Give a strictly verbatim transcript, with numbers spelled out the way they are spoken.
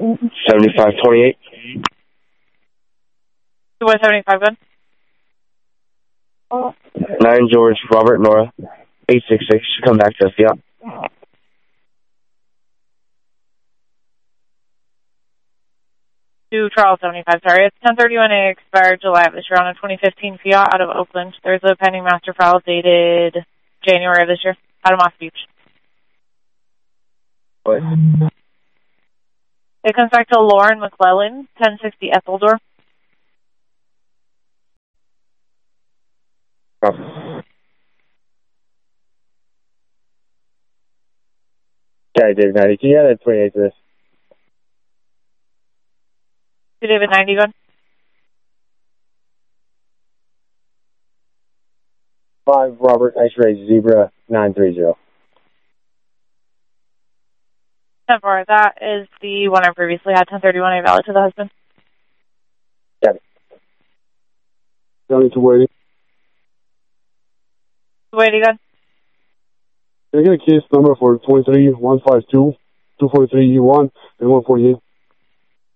seventy-five twenty-eight. two one seventy-five, good. nine George, Robert, Nora, eight six six. Should come back to us, yeah. To Charles seventy-five, sorry. It's ten thirty-one A, expired July of this year on a twenty fifteen Fiat out of Oakland. There's a pending master file dated January of this year out of Moss Beach. What? It comes back to Lauren McClellan, ten sixty Etheldorf. Oh. Okay, David ninety. Can you add that twenty-eight to this? To David ninety, good. five Robert X-ray Zebra nine three zero. ten four, that is the one I previously had, ten thirty-one A, valid to the husband. Got it. Down to waiting. Waiting, good. Can I get a case number for twenty-three one five two two four three E one and one forty-eight?